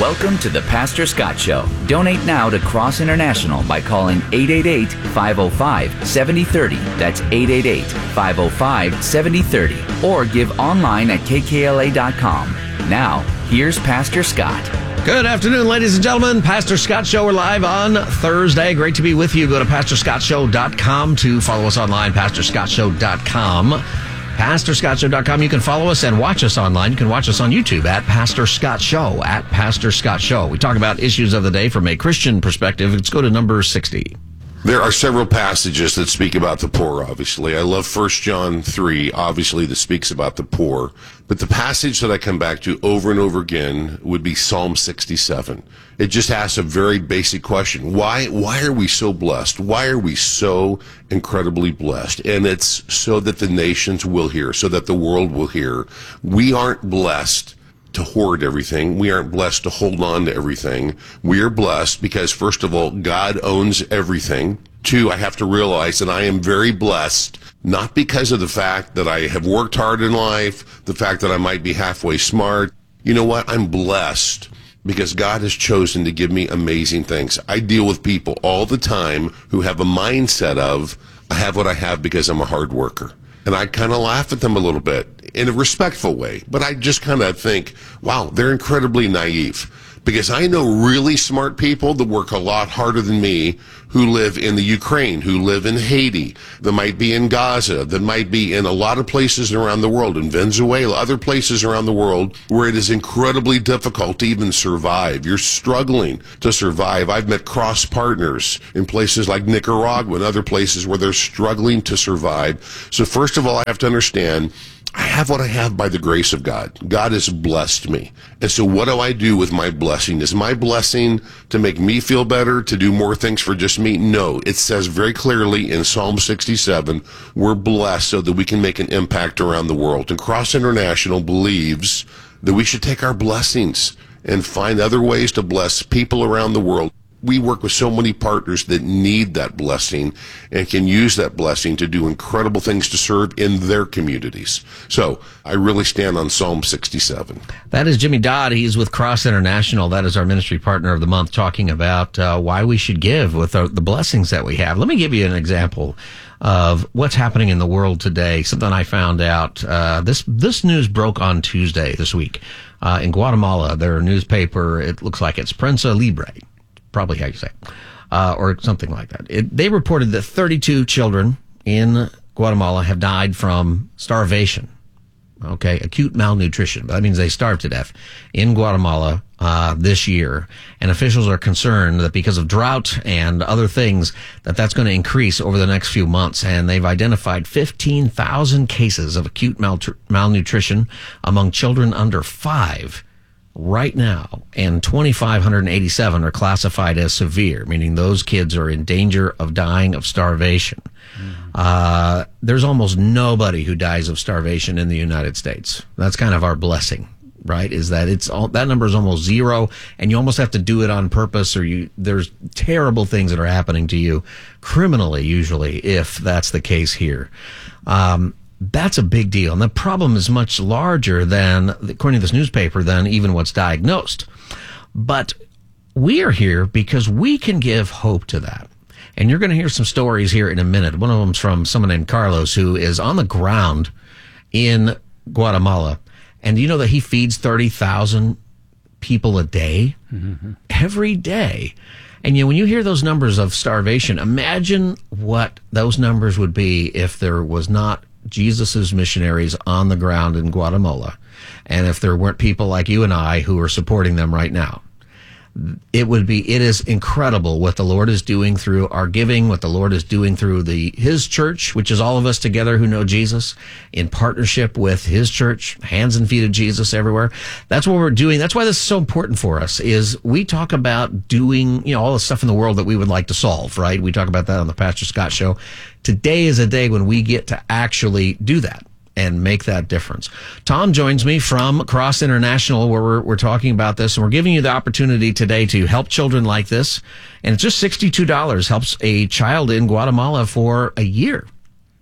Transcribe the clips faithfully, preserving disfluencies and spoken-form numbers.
Welcome to the Pastor Scott Show. Donate now to Cross International by calling eight eight eight, five oh five, seven oh three oh. That's eight eight eight, five oh five, seven oh three oh. Or give online at k k l a dot com. Now, here's Pastor Scott. Good afternoon, ladies and gentlemen. Pastor Scott Show. We're live on Thursday. Great to be with you. Go to pastor scott show dot com to follow us online, pastor scott show dot com. pastor scott show dot com. You can follow us and watch us online. You can watch us on YouTube at Pastor Scott Show, at Pastor Scott Show. We talk about issues of the day from a Christian perspective. Let's go to number sixty. There are several passages that speak about the poor, obviously. I love First John three, obviously, that speaks about the poor. But the passage that I come back to over and over again would be Psalm sixty-seven. It just asks a very basic question. Why, why are we so blessed? Why are we so incredibly blessed? And it's so that the nations will hear, so that the world will hear. We aren't blessed to hoard everything. We aren't blessed to hold on to everything. We are blessed because, first of all, God owns everything. Two, I have to realize that I am very blessed, not because of the fact that I have worked hard in life, the fact that I might be halfway smart. You know what? I'm blessed because God has chosen to give me amazing things. I deal with people all the time who have a mindset of, I have what I have because I'm a hard worker. And I kind of laugh at them a little bit in a respectful way. But I just kind of think, wow, they're incredibly naive. Because I know really smart people that work a lot harder than me who live in the Ukraine, who live in Haiti, that might be in Gaza, that might be in a lot of places around the world, in Venezuela, other places around the world where it is incredibly difficult to even survive. You're struggling to survive. I've met cross partners in places like Nicaragua and other places where they're struggling to survive. So first of all, I have to understand, I have what I have by the grace of God. God has blessed me. And so what do I do with my blessing? Is my blessing to make me feel better, to do more things for just me? No. It says very clearly in Psalm sixty-seven, we're blessed so that we can make an impact around the world. And Cross International believes that we should take our blessings and find other ways to bless people around the world. We work with so many partners that need that blessing and can use that blessing to do incredible things to serve in their communities. So I really stand on Psalm sixty-seven. That is Jimmy Dodd. He's with Cross International. That is our ministry partner of the month, talking about uh, why we should give with our, the blessings that we have. Let me give you an example of what's happening in the world today. Something I found out. Uh, this this news broke on Tuesday this week uh, in Guatemala. Their newspaper, it looks like it's Prensa Libre. Probably how you say it, uh, or something like that. It, they reported that thirty-two children in Guatemala have died from starvation. Okay, acute malnutrition. That means they starved to death in Guatemala uh, this year. And officials are concerned that because of drought and other things, that that's going to increase over the next few months. And they've identified fifteen thousand cases of acute mal- malnutrition among children under five right now, and two thousand five hundred eighty-seven are classified as severe, meaning those kids are in danger of dying of starvation. Mm-hmm. Uh, there's almost nobody who dies of starvation in the United States. That's kind of our blessing, right? Is that it's all, that number is almost zero, and you almost have to do it on purpose, or you, there's terrible things that are happening to you criminally, usually, if that's the case here. Um, That's a big deal. And the problem is much larger than, according to this newspaper, than even what's diagnosed. But we are here because we can give hope to that. And you're going to hear some stories here in a minute. One of them's from someone named Carlos, who is on the ground in Guatemala. And you know that he feeds thirty thousand people a day? Mm-hmm. Every day. And you know, when you hear those numbers of starvation, imagine what those numbers would be if there was not Jesus's missionaries on the ground in Guatemala, and if there weren't people like you and I who are supporting them right now. It would be, it is incredible what the Lord is doing through our giving, what the Lord is doing through the, His church, which is all of us together who know Jesus, in partnership with His church, hands and feet of Jesus everywhere. That's what we're doing. That's why this is so important for us, is we talk about doing, you know, all the stuff in the world that we would like to solve, right? We talk about that on the Pastor Scott Show. Today is a day when we get to actually do that and make that difference. Tom joins me from Cross International, where we're, we're talking about this, and we're giving you the opportunity today to help children like this. And it's just sixty-two dollars, helps a child in Guatemala for a year.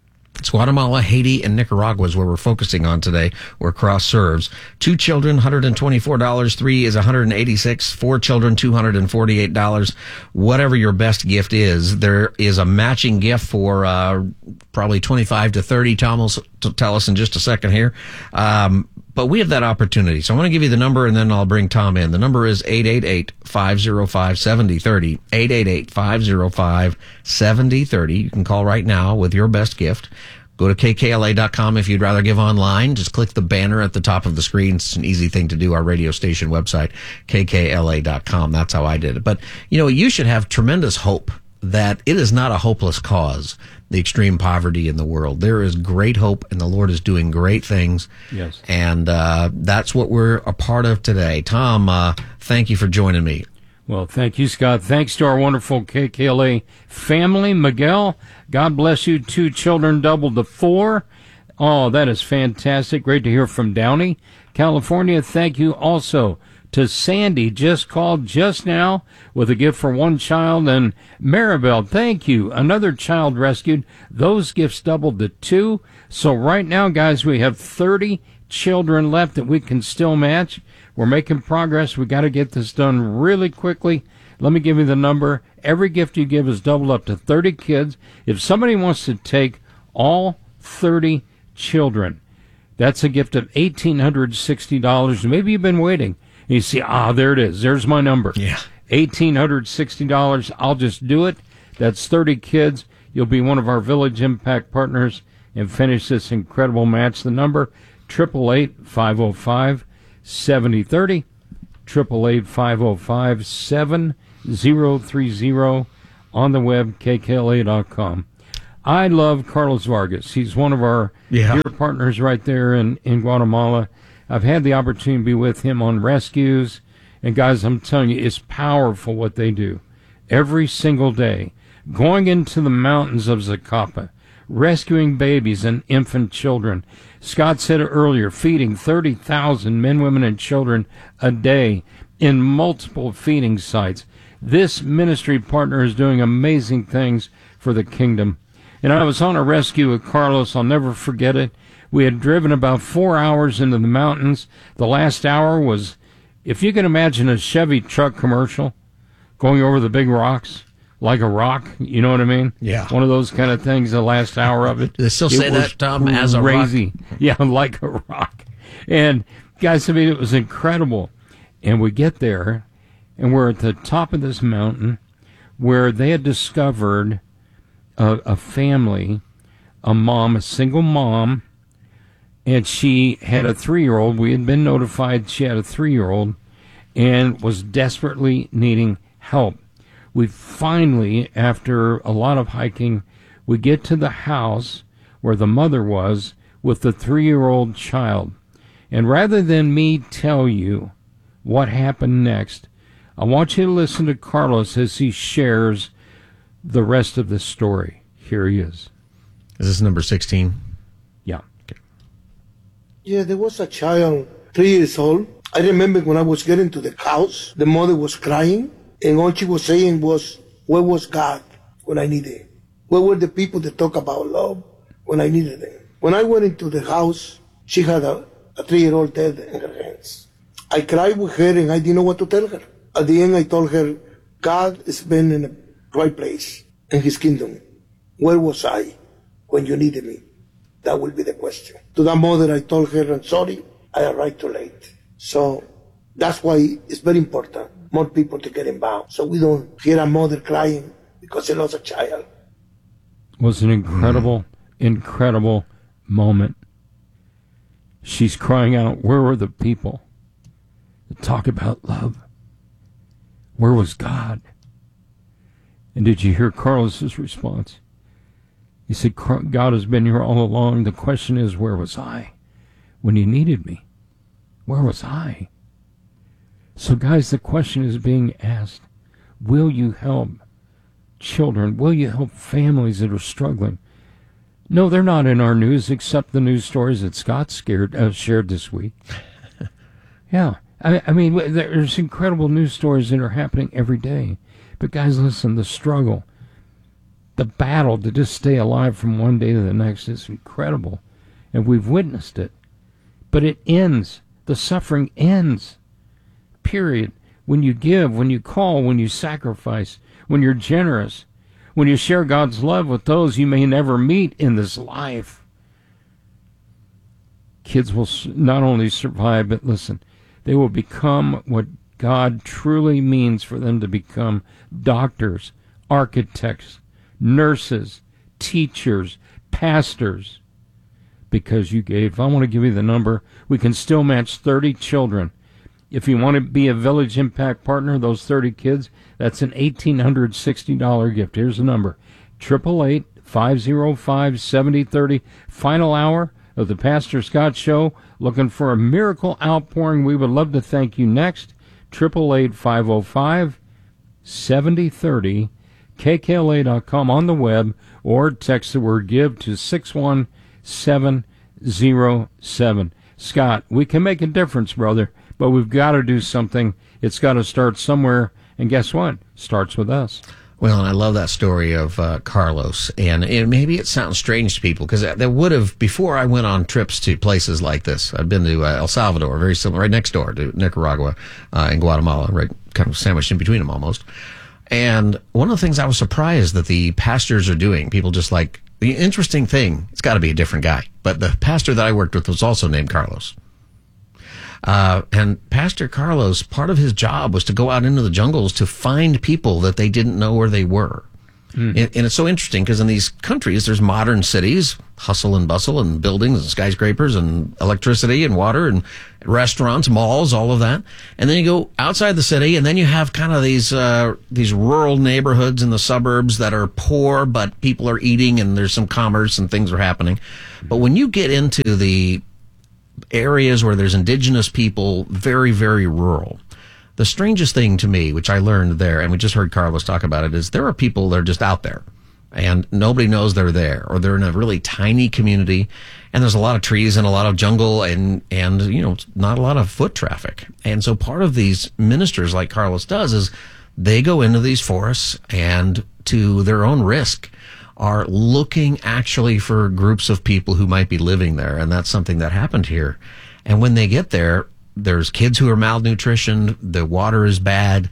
It's Guatemala, Haiti, and Nicaragua is where we're focusing on today, where Cross serves. Two children, one hundred twenty-four dollars. Three is one hundred eighty-six dollars. Four children, two hundred forty-eight dollars. Whatever your best gift is, there is a matching gift for uh, probably twenty-five to thirty. Tom will tell us in just a second here. Um, but we have that opportunity. So I'm going to give you the number, and then I'll bring Tom in. The number is eight eight eight, five oh five, seven oh three oh. eight eight eight, five oh five, seven oh three oh. You can call right now with your best gift. Go to K K L A dot com if you'd rather give online. Just click the banner at the top of the screen. It's an easy thing to do. Our radio station website, K K L A dot com. That's how I did it. But, you know, you should have tremendous hope that it is not a hopeless cause, the extreme poverty in the world. There is great hope, and the Lord is doing great things. Yes. And uh, that's what we're a part of today. Tom, uh, thank you for joining me. Well, thank you, Scott. Thanks to our wonderful K K L A family. Miguel, God bless you. Two children doubled to four. Oh, that is fantastic. Great to hear from Downey, California. Thank you also to Sandy, just called just now with a gift for one child. And Maribel, thank you. Another child rescued. Those gifts doubled to two. So right now, guys, we have thirty children left that we can still match. We're making progress. We got to get this done really quickly. Let me give you the number. Every gift you give is doubled up to thirty kids. If somebody wants to take all thirty children, that's a gift of one thousand eight hundred sixty dollars. Maybe you've been waiting. And you see, ah, there it is. There's my number. Yeah. one thousand eight hundred sixty dollars. I'll just do it. That's thirty kids. You'll be one of our Village Impact partners and finish this incredible match. The number, eight eight eight, five oh five, seven oh three oh, eight eight eight, five oh five, seven oh three oh, on the web, K K L A dot com. I love Carlos Vargas. He's one of our Yeah. dear partners right there in, in Guatemala. I've had the opportunity to be with him on rescues. And guys, I'm telling you, it's powerful what they do. Every single day, going into the mountains of Zacapa, rescuing babies and infant children. Scott said it earlier, feeding thirty thousand men, women, and children a day in multiple feeding sites. This ministry partner is doing amazing things for the kingdom. And I was on a rescue with Carlos. I'll never forget it. We had driven about four hours into the mountains. The last hour was, if you can imagine a Chevy truck commercial going over the big rocks, like a rock, you know what I mean? Yeah. One of those kind of things, the last hour of it. Do they still say It was that, Tom, as a rock? crazy. Yeah, like a rock. And guys, I mean, it was incredible. And we get there, and we're at the top of this mountain where they had discovered a, a family, a mom, a single mom, and she had a three-year-old. We had been notified she had a three-year-old and was desperately needing help. We finally, after a lot of hiking, we get to the house where the mother was with the three-year-old child. And rather than me tell you what happened next, I want you to listen to Carlos as he shares the rest of the story. Here he is. Is this number sixteen? Yeah. Yeah, there was a child, three years old. I remember when I was getting to the house, the mother was crying, and all she was saying was, where was God when I needed him? Where were the people that talk about love when I needed them? When I went into the house, she had a, a three-year-old dead in her hands. I cried with her, and I didn't know what to tell her. At the end, I told her, God has been in the right place in his kingdom. Where was I when you needed me? That will be the question. To that mother, I told her, I'm sorry, I arrived too late. So that's why it's very important, more people to get involved, so we don't hear a mother crying because she lost a child. It was an incredible, mm. incredible moment. She's crying out, where were the people that talk about love? Where was God? And did you hear Carlos's response? He said, God has been here all along. The question is, where was I when you needed me? Where was I? So, guys, the question is being asked, will you help children? Will you help families that are struggling? No, they're not in our news, except the news stories that Scott scared, uh, shared this week. Yeah. I, I mean, there's incredible news stories that are happening every day. But, guys, listen, the struggle. The battle to just stay alive from one day to the next is incredible, and we've witnessed it. But it ends. The suffering ends. Period. When you give, when you call, when you sacrifice, when you're generous, when you share God's love with those you may never meet in this life, kids will not only survive, but listen, they will become what God truly means for them to become: doctors, architects, nurses, teachers, pastors, because you gave. I want to give you the number. We can still match thirty children. If you want to be a Village Impact partner, those thirty kids, that's an one thousand eight hundred sixty dollars gift. Here's the number: eight eight eight, five oh five, seven oh three oh. Final hour of the Pastor Scott Show. Looking for a miracle outpouring. We would love to thank you next. eight eight eight, five oh five, seven oh three oh. K K L A dot com on the web, or text the word GIVE to six one seven oh seven. Scott, we can make a difference, brother, but we've got to do something. It's got to start somewhere, and guess what? Starts with us. Well, and I love that story of uh, Carlos, and, and maybe it sounds strange to people, because there would have, before I went on trips to places like this, I'd been to uh, El Salvador, very similar, right next door to Nicaragua uh, and Guatemala, right, kind of sandwiched in between them almost. And one of the things I was surprised that the pastors are doing, people just like, the interesting thing, it's got to be a different guy, but the pastor that I worked with was also named Carlos. Uh, and Pastor Carlos, part of his job was to go out into the jungles to find people that they didn't know where they were. Mm. And, and it's so interesting because in these countries, there's modern cities, hustle and bustle, and buildings and skyscrapers and electricity and water and restaurants, malls, all of that. And then you go outside the city, and then you have kind of these uh, these rural neighborhoods in the suburbs that are poor, but people are eating and there's some commerce and things are happening. But when you get into the areas where there's indigenous people, very, very rural, the strangest thing to me, which I learned there, and we just heard Carlos talk about it, is there are people that are just out there and nobody knows they're there, or they're in a really tiny community and there's a lot of trees and a lot of jungle and, and, you know, not a lot of foot traffic. And so part of these ministers like Carlos does is they go into these forests and to their own risk are looking actually for groups of people who might be living there. And that's something that happened here. And when they get there, there's kids who are malnutritioned. The water is bad.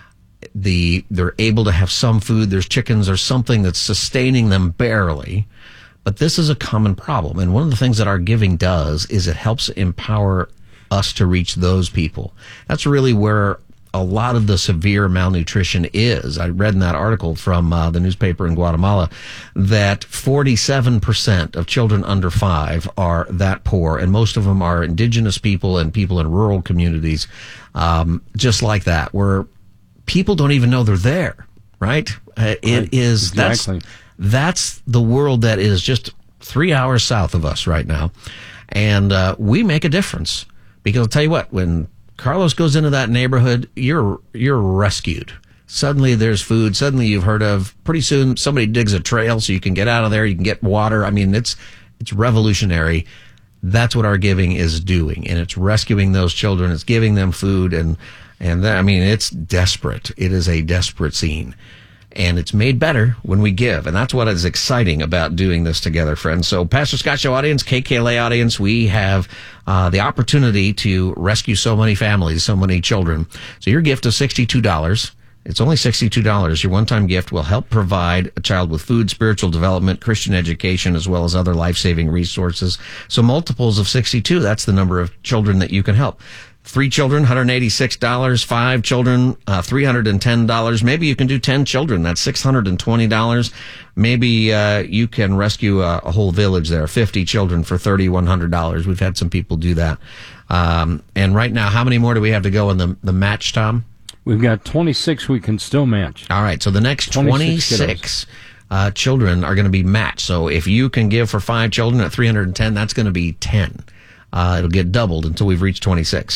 The, they're able to have some food. There's chickens or something that's sustaining them barely. But this is a common problem. And one of the things that our giving does is it helps empower us to reach those people. That's really where a lot of the severe malnutrition is. I read in that article from uh, the newspaper in Guatemala that forty-seven percent of children under five are that poor, and most of them are indigenous people and people in rural communities, um, just like that, where people don't even know they're there, right? Uh, it right. is, exactly. that's, that's the world that is just three hours south of us right now. And uh, we make a difference, because I'll tell you what, when Carlos goes into that neighborhood, you're you're rescued. Suddenly there's food. Suddenly you've heard of, pretty soon somebody digs a trail so you can get out of there. You can get water. I mean, it's it's revolutionary. That's what our giving is doing, and it's rescuing those children. It's giving them food, and and that, I mean, it's desperate. It is a desperate scene. And it's made better when we give. And that's what is exciting about doing this together, friends. So, Pastor Scott Show audience, K K L A audience, we have uh, the opportunity to rescue so many families, so many children. So your gift is sixty-two dollars. It's only sixty-two dollars. Your one-time gift will help provide a child with food, spiritual development, Christian education, as well as other life-saving resources. So multiples of sixty-two, that's the number of children that you can help. Three children, one hundred eighty-six dollars. Five children, uh, three hundred ten dollars. Maybe you can do ten children. That's six hundred twenty dollars. Maybe uh, you can rescue a, a whole village there, fifty children for three thousand one hundred dollars. We've had some people do that. Um, and right now, how many more do we have to go in the, the match, Tom? We've got twenty-six we can still match. All right, so the next twenty-six, twenty-six uh, children are going to be matched. So if you can give for five children at three hundred ten, that's going to be ten. Uh, it'll get doubled until we've reached twenty-six.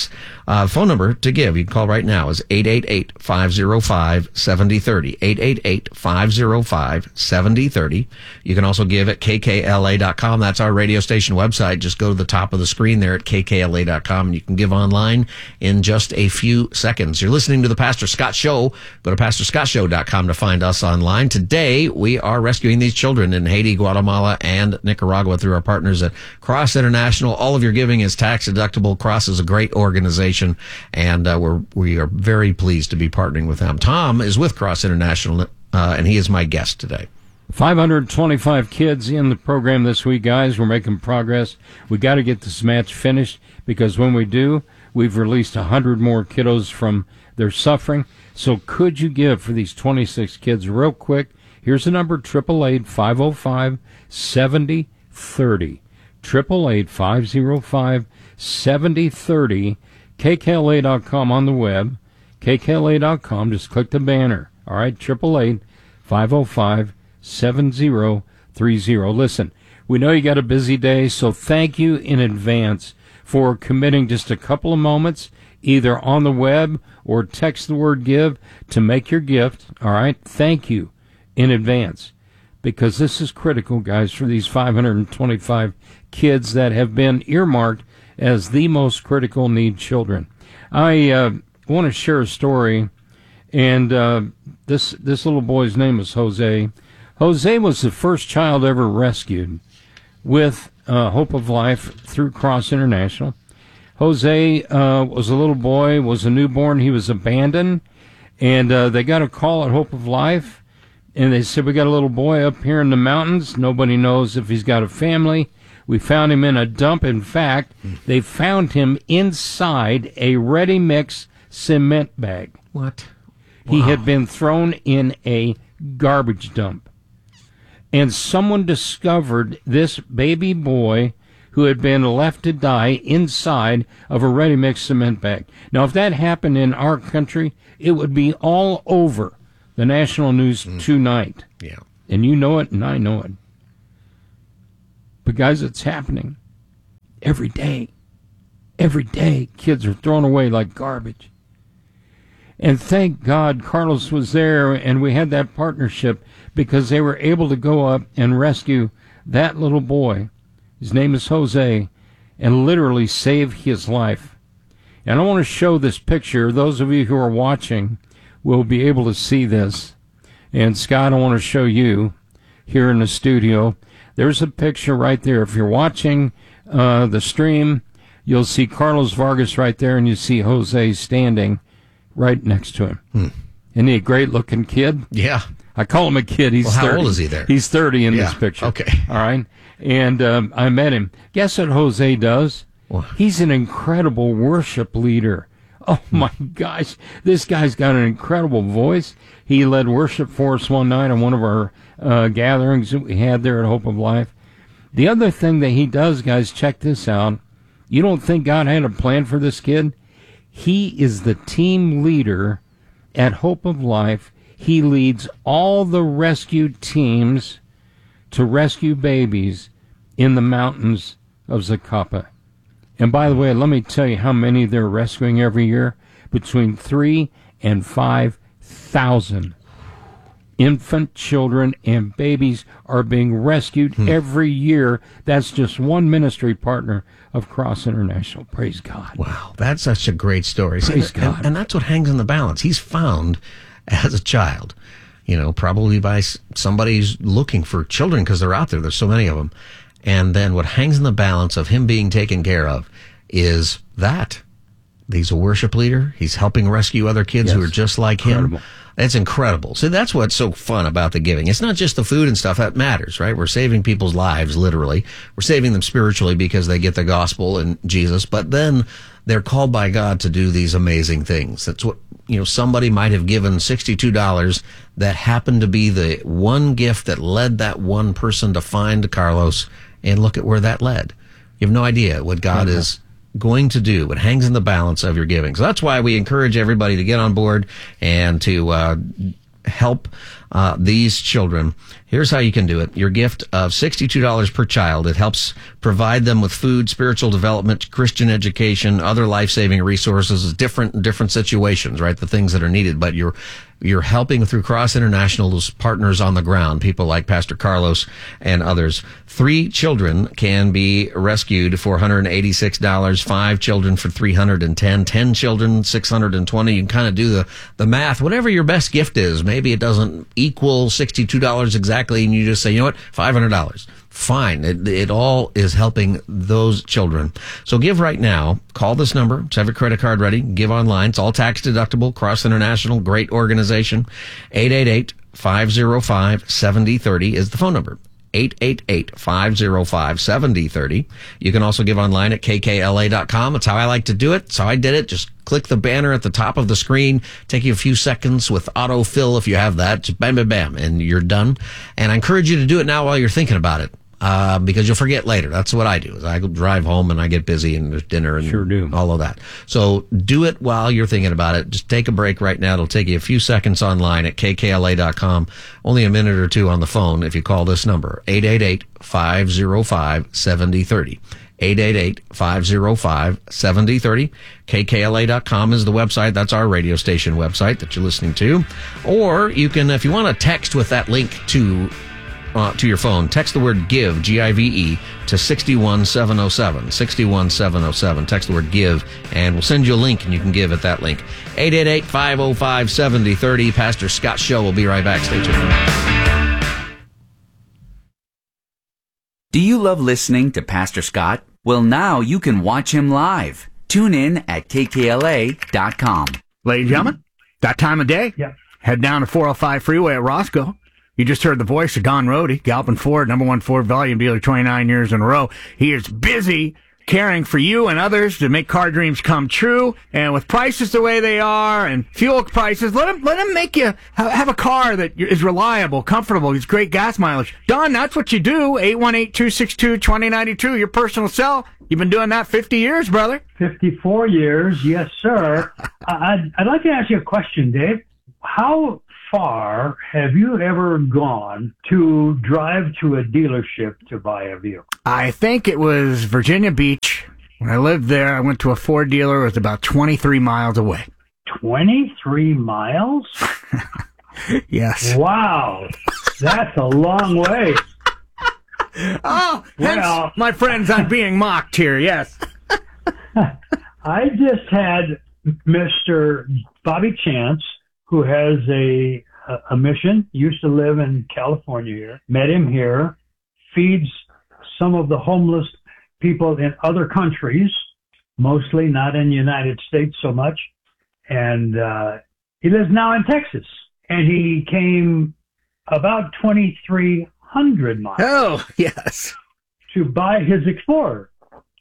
Uh, phone number to give, you can call right now, is eight eight eight, five oh five, seven oh three oh, eight eight eight, five oh five, seven oh three oh. You can also give at K K L A dot com. That's our radio station website. Just go to the top of the screen there at K K L A dot com, and you can give online in just a few seconds. You're listening to The Pastor Scott Show. Go to pastor scott show dot com to find us online. Today, we are rescuing these children in Haiti, Guatemala, and Nicaragua through our partners at Cross International. All of your giving is tax deductible. Cross is a great organization, and uh, we're we are very pleased to be partnering with them. Tom is with Cross International, uh, and he is my guest today. five hundred twenty-five kids in the program this week, guys. We're making progress. We got to get this match finished, because when we do, we've released one hundred more kiddos from their suffering. So could you give for these twenty-six kids real quick? Here's the number, eight eight eight, five oh five, seven oh three oh. eight eight eight, five oh five, seven oh three oh. K K L A dot com on the web. K K L A dot com. Just click the banner. All right, eight eight eight, five oh five, seven oh three oh. Listen, we know you got a busy day, so thank you in advance for committing just a couple of moments, either on the web or text the word give to make your gift. All right, thank you in advance, because this is critical, guys, for these five hundred twenty-five kids that have been earmarked as the most critical need children. I uh, want to share a story, and uh, this this little boy's name is Jose. Jose was the first child ever rescued with uh, Hope of Life through Cross International. Jose uh, was a little boy, was a newborn. He was abandoned, and uh, they got a call at Hope of Life, and they said, we got a little boy up here in the mountains. Nobody knows if he's got a family. We found him in a dump. In fact, they found him inside a ready-mix cement bag. What? Wow. He had been thrown in a garbage dump. And someone discovered this baby boy who had been left to die inside of a ready-mix cement bag. Now, if that happened in our country, it would be all over the national news mm. tonight. Yeah. And you know it, and I know it. But, guys, it's happening every day. Every day, kids are thrown away like garbage. And thank God Carlos was there, and we had that partnership, because they were able to go up and rescue that little boy. His name is Jose, and literally save his life. And I want to show this picture. Those of you who are watching will be able to see this. And, Scott, I want to show you here in the studio. There's a picture right there. If you're watching uh, the stream, you'll see Carlos Vargas right there, and you see Jose standing right next to him. Hmm. Isn't he a great-looking kid? Yeah. I call him a kid. He's well, how thirty. How old is he there? He's thirty in yeah. this picture. Okay. All right. And um, I met him. Guess what Jose does? What? He's an incredible worship leader. Oh, my gosh. This guy's got an incredible voice. He led worship for us one night on one of our uh, gatherings that we had there at Hope of Life. The other thing that he does, guys, check this out. You don't think God had a plan for this kid? He is the team leader at Hope of Life. He leads all the rescue teams to rescue babies in the mountains of Zacapa. And by the way, let me tell you how many they're rescuing every year. Between three and five thousand infant children and babies are being rescued hmm. every year. That's just one ministry partner of Cross International. Praise God. Wow, that's such a great story. Praise See, God. And, and that's what hangs in the balance. He's found as a child, you know, probably by somebody who's looking for children, because they're out there. There's so many of them. And then what hangs in the balance of him being taken care of is that. He's a worship leader. He's helping rescue other kids yes. who are just like incredible. him. That's incredible. So that's what's so fun about the giving. It's not just the food and stuff that matters, right? We're saving people's lives, literally. We're saving them spiritually because they get the gospel and Jesus, but then they're called by God to do these amazing things. That's what, you know, somebody might have given sixty-two dollars that happened to be the one gift that led that one person to find Carlos, and look at where that led. You have no idea what God okay. is going to do. It hangs in the balance of your giving. So that's why we encourage everybody to get on board and to uh, help uh, these children. Here's how you can do it. Your gift of sixty-two dollars per child. It helps provide them with food, spiritual development, Christian education, other life-saving resources, different, different situations, right? The things that are needed, but you're, you're helping through Cross International's partners on the ground, people like Pastor Carlos and others. Three children can be rescued for one hundred eighty-six dollars, five children for three hundred ten, ten children, six hundred twenty. You can kind of do the, the math, whatever your best gift is. Maybe it doesn't equal sixty-two dollars exactly, and you just say, you know what, five hundred dollars. Fine. It, it all is helping those children. So give right now. Call this number. Just have your credit card ready. Give online. It's all tax deductible. Cross International, great organization. eight eight eight, five oh five, seven oh three oh is the phone number. eight eight eight, five oh five, seven oh three oh. You can also give online at k k l a dot com. That's how I like to do it. That's how I did it. Just click the banner at the top of the screen. Take you a few seconds with autofill if you have that. Just bam, bam, bam, and you're done. And I encourage you to do it now while you're thinking about it. Uh, because you'll forget later. That's what I do. Is I drive home and I get busy and there's dinner and sure do. all of that. So do it while you're thinking about it. Just take a break right now. It'll take you a few seconds online at k k l a dot com. Only a minute or two on the phone if you call this number. eight eight eight, five oh five, seven oh three oh. eight eight eight, five oh five, seven oh three oh. k k l a dot com is the website. That's our radio station website that you're listening to. Or you can, if you want to text with that link to Uh, to your phone, text the word GIVE, G I V E, to six one seven oh seven, six one seven oh seven. Text the word GIVE, and we'll send you a link, and you can give at that link. eight eight eight, five oh five, seven oh three oh. Pastor Scott Show will be right back. Stay tuned. Do you love listening to Pastor Scott? Well, now you can watch him live. Tune in at k k l a dot com. Ladies and gentlemen, that time of day, Yeah. head down to four oh five freeway at Roscoe. You just heard the voice of Don Rohde, Galpin Ford, number one Ford volume dealer twenty-nine years in a row. He is busy caring for you and others to make car dreams come true. And with prices the way they are and fuel prices, let him, let him make you have a car that is reliable, comfortable, gets great gas mileage. Don, that's what you do. eight one eight, two six two, two oh nine two, your personal cell. You've been doing that fifty years, brother. fifty-four years, yes, sir. I'd, I'd like to ask you a question, Dave. How far have you ever gone to drive to a dealership to buy a vehicle? I think it was Virginia Beach. When I lived there, I went to a Ford dealer. It was about twenty-three miles away. twenty-three miles? Yes. Wow. That's a long way. Oh, hence, Well- my friends, I'm being mocked here, yes. I just had Mister Bobby Chance, who has a, a mission, used to live in California here, met him here, feeds some of the homeless people in other countries, mostly not in the United States so much. And uh, he lives now in Texas. And he came about twenty-three hundred miles Oh, yes. to buy his Explorer.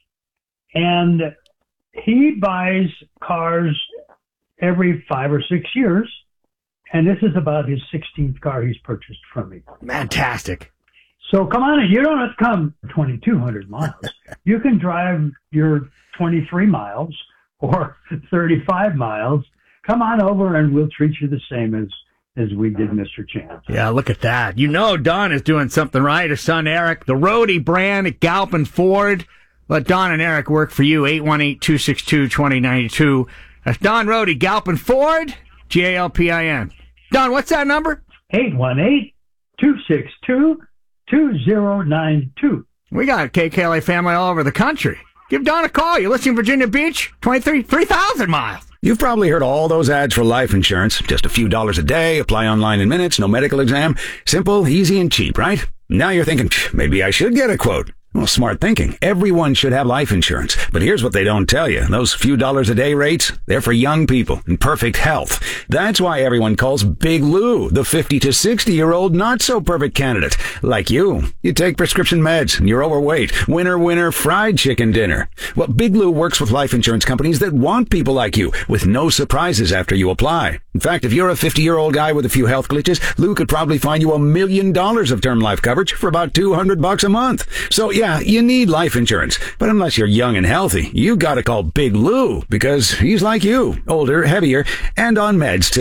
And he buys cars every five or six years, and this is about his sixteenth car he's purchased from me. Fantastic. So come on in. You don't have to come twenty-two hundred miles. You can drive your twenty-three miles or thirty-five miles. Come on over, and we'll treat you the same as as we did Mister Chance. Yeah, look at that. You know Don is doing something right. His son Eric, the Rohde brand at Galpin Ford. Let Don and Eric work for you. eight one eight, two six two, two oh nine two. That's Don Rohde, Galpin Ford, G A L P I N. Don, what's that number? eight one eight, two six two, two oh nine two. We got K K L A family all over the country. Give Don a call. You're listening to Virginia Beach, twenty-three, three thousand miles. You've probably heard all those ads for life insurance. Just a few dollars a day, apply online in minutes, no medical exam. Simple, easy, and cheap, right? Now you're thinking, maybe I should get a quote. Well, smart thinking. Everyone should have life insurance. But here's what they don't tell you. Those few dollars a day rates, they're for young people in perfect health. That's why everyone calls Big Lou the fifty to sixty-year-old not-so-perfect candidate. Like you. You take prescription meds, and you're overweight. Winner, winner, fried chicken dinner. Well, Big Lou works with life insurance companies that want people like you, with no surprises after you apply. In fact, if you're a fifty-year-old guy with a few health glitches, Lou could probably find you a million dollars of term life coverage for about two hundred bucks a month. So, yeah, you need life insurance. But unless you're young and healthy, you gotta call Big Lou, because he's like you, older, heavier, and on meds too.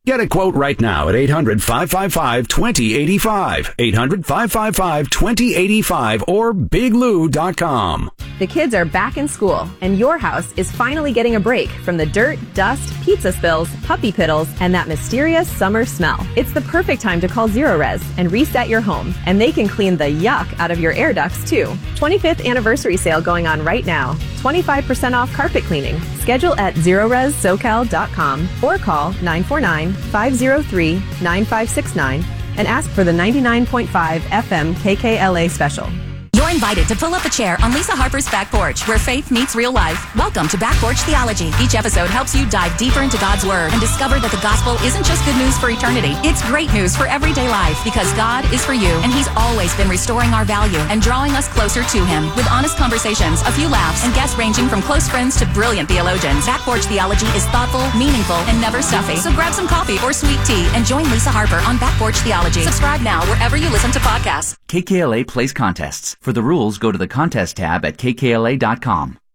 Get a quote right now at eight hundred, five five five, two zero eight five, eight hundred, five five five, two zero eight five, or big lou dot com. The kids are back in school, and your house is finally getting a break from the dirt, dust, pizza spills, puppy piddles, and that mysterious summer smell. It's the perfect time to call Zerorez and reset your home, and they can clean the yuck out of your air ducts, too. twenty-fifth anniversary sale going on right now. twenty-five percent off carpet cleaning. Schedule at zerorez socal dot com or call nine four nine, five zero three, nine five six nine and ask for the ninety-nine point five F M K K L A special. You're invited to pull up a chair on Lisa Harper's Back Porch, where faith meets real life. Welcome to Back Porch Theology. Each episode helps you dive deeper into God's Word and discover that the gospel isn't just good news for eternity. It's great news for everyday life, because God is for you, and He's always been restoring our value and drawing us closer to Him. With honest conversations, a few laughs, and guests ranging from close friends to brilliant theologians, Back Porch Theology is thoughtful, meaningful, and never stuffy. So grab some coffee or sweet tea and join Lisa Harper on Back Porch Theology. Subscribe now wherever you listen to podcasts. K K L A plays contests. For the rules, go to the contest tab at K K L A dot com.